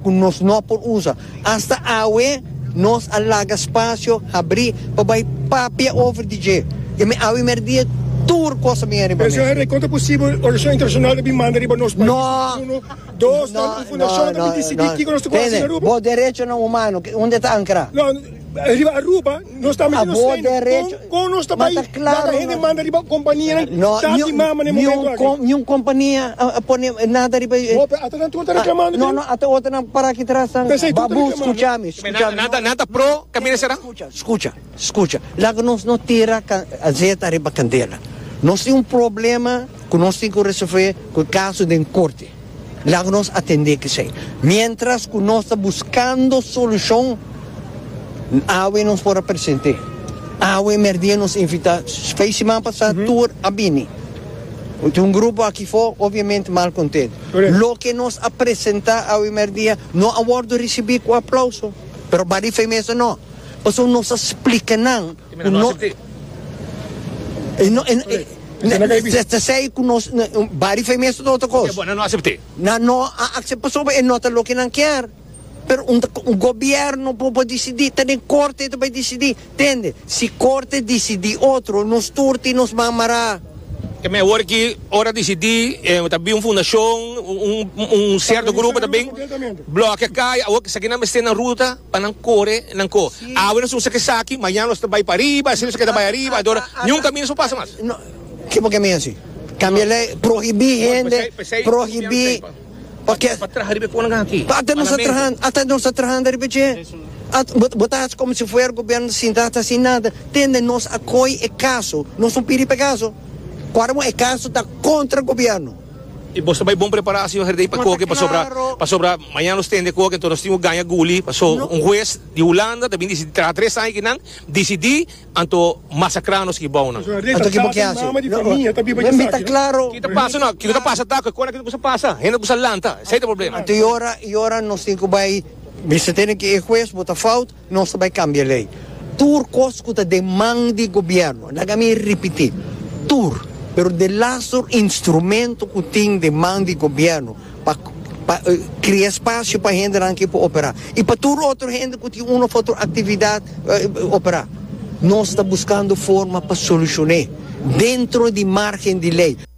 kung nos no por usa. Hasta awe, nos alaga espaço, abrir, para papia over DJ. E me awe merdia tour cosa minha riba. Mas é quanto possível a organização internacional de manda riba nos países. No. Dois, a fundação também decidir que nós estamos fazendo na Aruba. O direito não humano, onde está ancrado? Não, riba Aruba, nós estamos com nós também. Claro. A gente manda riba companhia, tá de mama no momento aqui. Nenhuma companhia põe nada riba. Até não está reclamando. Não, até outra não para aqui atrás. Babu, escutame. Nada pro, caminho será? Escuta. Lá que nós não tira azeite riba candela. Nós temos problema que nós temos que resolver com o caso de corte. Lá que nós atender que sei. Mientras que nós estamos buscando solução, a AUE nos pode apresentar. A AUE merdia nos invita. Fez semana passada tour a Bini. Tem grupo aqui fora, obviamente, mal contente. Lo que nos apresenta a AUE merdia, não aguardo receber com aplauso. Pero bari foi mesmo não. Porque nos explica não. Você sei que nós bari foi mesmo outra coisa. Não aceitei. Não aceitou e nota lo que não quer. Pero governo pode decidir, tem corte vai decidir, entende? Se corte decidir outro, nos turti nos mamará. Que me agora que hora decidir, também uma fundação, certo grupo também, bloco cai, a outra que não está na ruta para não correr, não corre. Agora nós que aqui, amanhã nós vai para arriba, se nós que vai arriba, agora nenhum caminho só passa mais. Que caminho assim? Caminho proibir gente, proibir. Porque até nós trajando ribeche. Botar como se fosse o governo sem data, sem nada. Tende nós acolhe o caso, nós não pedimos para caso. Quando é caso está contra o governo. E você vai bom preparar se o herdei para coque para sobrar amanhã nós tende coque então nós temos ganha guli passou juiz de Holanda também decidi 3 anos que não decidi anto massacrar-nos que bom não. Então que que hace? Não está claro. Que passa não, que passa tá, quando que você passa, ainda você lanta, esse é o problema. Então e ora nós temos que vai, você tem que o juiz botar falta, nós vai cambiar a lei. Turcos que demanda de governo, nagami repetir. Pero de lazo instrumento que tem demanda de governo para criar espaço para a gente aqui para operar. E para toda outra gente que tem uma outra atividade operar. Nós estamos buscando forma para solucionar dentro de margem de lei.